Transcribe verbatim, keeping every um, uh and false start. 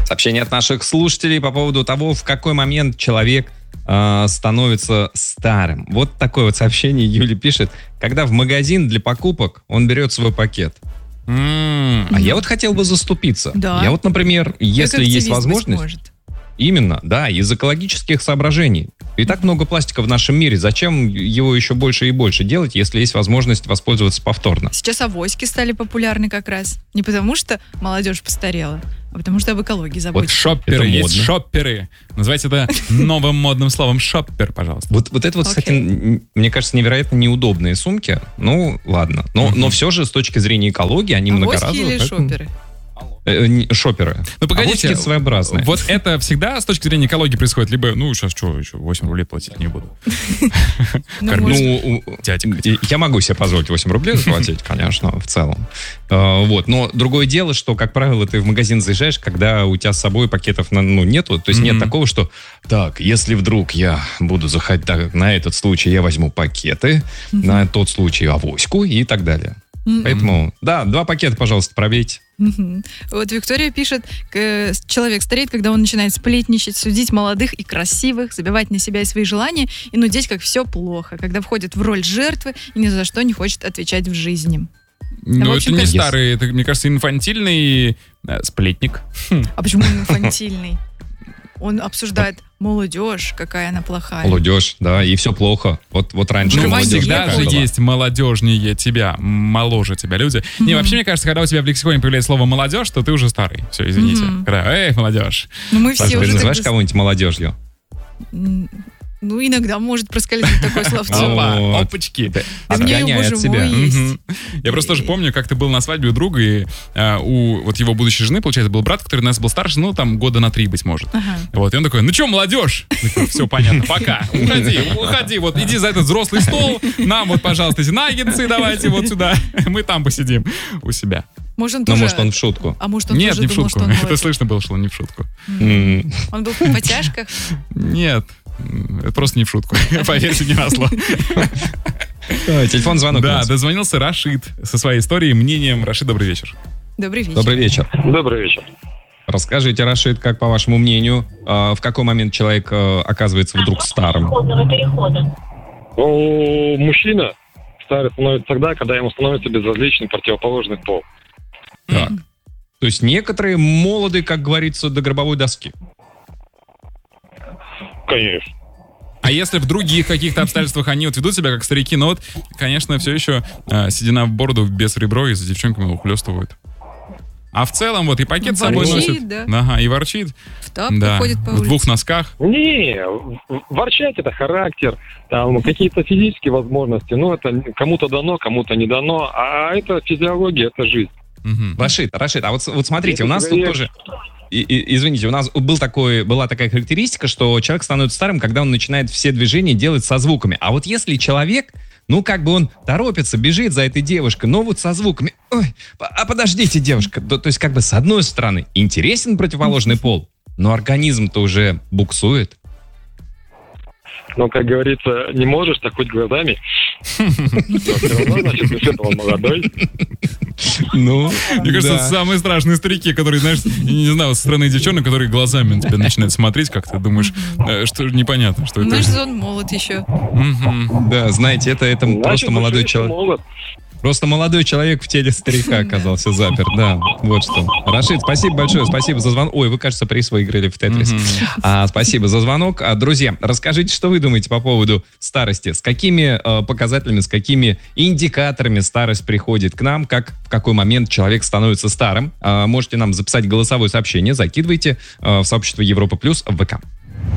Сообщение от наших слушателей по поводу того, в какой момент человек э, становится старым. Вот такое вот сообщение Юля пишет. Когда в магазин для покупок он берет свой пакет. Mm. А я вот хотел бы заступиться. Да. Я вот, например, если есть возможность... Может. Именно, да, из экологических соображений. И так много пластика в нашем мире. Зачем его еще больше и больше делать, если есть возможность воспользоваться повторно? Сейчас авоськи стали популярны как раз. Не потому что молодежь постарела, а потому что об экологии заботятся. Вот шопперы, есть шопперы. Называйте это новым модным словом шоппер, пожалуйста. Вот, вот это вот, okay. кстати, мне кажется, невероятно неудобные сумки. Ну, ладно. Но, mm-hmm. но все же с точки зрения экологии они авоськи многоразовые. Или поэтому... шопперы? Шоперы. Ну, погодите, авоськи своеобразные. Вот это всегда с точки зрения экологии происходит? Либо, ну, сейчас что, еще восемь рублей платить не буду. Ну, я могу себе позволить восемь рублей заплатить, конечно, в целом. Вот. Но другое дело, что, как правило, ты в магазин заезжаешь, когда у тебя с собой пакетов ну, нету. То есть нет такого, что так, если вдруг я буду заходить на этот случай, я возьму пакеты, на тот случай авоську и так далее. Mm-hmm. Поэтому, да, два пакета, пожалуйста, пробейте. Mm-hmm. Вот Виктория пишет, человек стареет, когда он начинает сплетничать, судить молодых и красивых, забивать на себя и свои желания и нудеть, как все плохо, когда входит в роль жертвы и ни за что не хочет отвечать в жизни. Ну, это не старый, это, мне кажется, инфантильный э, сплетник. А почему он инфантильный? Он обсуждает молодежь, какая она плохая. Молодежь, да, и все плохо. Вот, вот раньше ну, молодежь всегда же есть молодежнее тебя, моложе тебя люди. Mm-hmm. Не, вообще, мне кажется, когда у тебя в лексиконе появляется слово молодежь, то ты уже старый. Все, извините. Mm-hmm. Когда, эй, молодежь. Ну, мы все Саша, уже ты называешь тогда... кого-нибудь молодежью? Ну, иногда может проскользнуть такое словцо. Опа, опачки. Отгоняет себя. Я просто тоже помню, как ты был на свадьбе у друга, и у вот его будущей жены, получается, был брат, который у нас был старше, ну, там, года на три, быть может. Вот, и он такой, ну что, молодежь? Все понятно, пока, уходи, уходи, вот иди за этот взрослый стол, нам вот, пожалуйста, эти наггетсы давайте вот сюда, мы там посидим у себя. Может, он ну, тоже... может, он в шутку. А может, он Нет, тоже не в думал, шутку. Что он это слышно было, что он не в шутку. Mm. Он был в потяжках? Нет, это просто не в шутку. Поверьте, не на слово. Телефон, звонок. Да, дозвонился Рашид со своей историей, мнением. Рашид, добрый вечер. Добрый вечер. Добрый вечер. Добрый вечер. Расскажите, Рашид, как, по вашему мнению, в какой момент человек оказывается вдруг старым? Ну, мужчина старый становится тогда, когда ему становится безразличен противоположный пол. Так. То есть некоторые молоды, как говорится, до гробовой доски. Конечно. А если в других каких-то обстоятельствах они вот ведут себя как старики, но вот, конечно, все еще э, седина в бороду, без ребро, и за девчонками ухлёстывают. А в целом вот и пакет с собой носит. Да. Ага, и ворчит. В тапках да. ходит по улице. В двух носках. Не, ворчать это характер, там какие-то физические возможности. Ну, это кому-то дано, кому-то не дано. А это физиология, это жизнь. Угу. Рашид, Рашид, а вот, вот смотрите, у нас тут тоже... И, и, извините, у нас был такой, была такая характеристика, что человек становится старым, когда он начинает все движения делать со звуками. А вот если человек, ну как бы он торопится, бежит за этой девушкой, но вот со звуками, ой, а подождите, девушка, то, то есть как бы с одной стороны интересен противоположный пол, но организм-то уже буксует. Но, как говорится, не можешь, так хоть глазами. Значит, ты с этого молодой. Ну, мне кажется, это самые страшные старики, которые, знаешь, не знаю, со стороны девчонок, которые глазами на тебя начинают смотреть, как ты думаешь, что непонятно, что это. Значит, он молод еще. Да, знаете, это просто молодой человек. Просто молодой человек в теле старика оказался заперт, да, вот что. Рашид, спасибо большое, спасибо за звонок. Ой, вы, кажется, приз выиграли в Тетрис. Mm-hmm. А, спасибо за звонок. А, друзья, расскажите, что вы думаете по поводу старости? С какими а, показателями, с какими индикаторами старость приходит к нам? Как, в какой момент человек становится старым? А, можете нам записать голосовое сообщение, закидывайте а, в сообщество Европа Плюс в ВК.